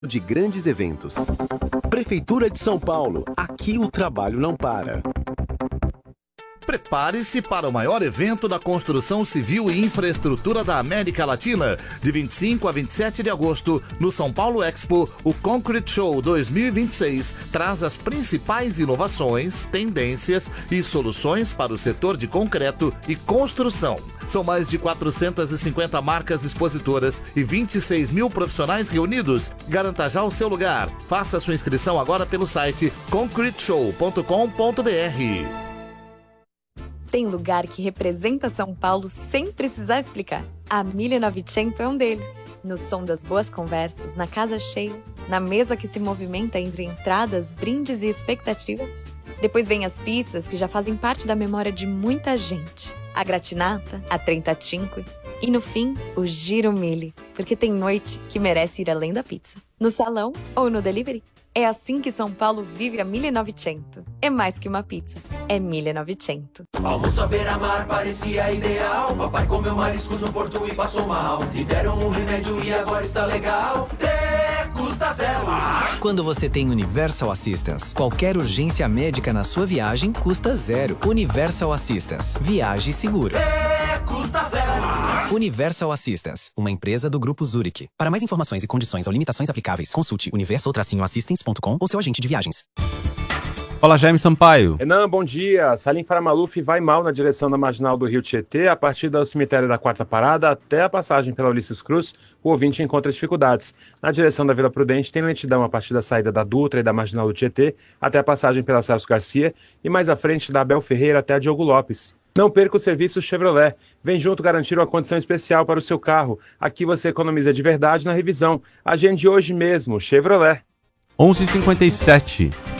de grandes eventos. Prefeitura de São Paulo, aqui o trabalho não para. Prepare-se para o maior evento da construção civil e infraestrutura da América Latina. De 25 a 27 de agosto, no São Paulo Expo, o Concrete Show 2026 traz as principais inovações, tendências e soluções para o setor de concreto e construção. São mais de 450 marcas expositoras e 26 mil profissionais reunidos. Garanta já o seu lugar. Faça sua inscrição agora pelo site concreteshow.com.br. Tem lugar que representa São Paulo sem precisar explicar. A 1900 é um deles. No som das boas conversas, na casa cheia, na mesa que se movimenta entre entradas, brindes e expectativas. Depois vem as pizzas que já fazem parte da memória de muita gente. A gratinata, a trentacinque e, no fim, o giro mille. Porque tem noite que merece ir além da pizza. No salão ou no delivery. É assim que São Paulo vive a 1900. É mais que uma pizza, é 1900. Almoço à beira-mar parecia ideal. Papai comeu mariscos no porto e passou mal. Lhe deram um remédio e agora está legal. Custa zero. Quando você tem Universal Assistance, qualquer urgência médica na sua viagem custa zero. Universal Assistance. Viaje seguro. Custa zero. Universal Assistance, uma empresa do Grupo Zurich. Para mais informações e condições ou limitações aplicáveis, consulte universal-assistance.com ou seu agente de viagens. Olá, Jaime Sampaio. Renan, bom dia. Salim Faramaluf vai mal na direção da marginal do Rio Tietê, a partir do cemitério da Quarta Parada até a passagem pela Ulisses Cruz, o ouvinte encontra dificuldades. Na direção da Vila Prudente tem lentidão a partir da saída da Dutra e da marginal do Tietê até a passagem pela Celso Garcia e mais à frente da Abel Ferreira até a Diogo Lopes. Não perca o serviço Chevrolet. Vem junto garantir uma condição especial para o seu carro. Aqui você economiza de verdade na revisão. Agende hoje mesmo, Chevrolet. 11h57.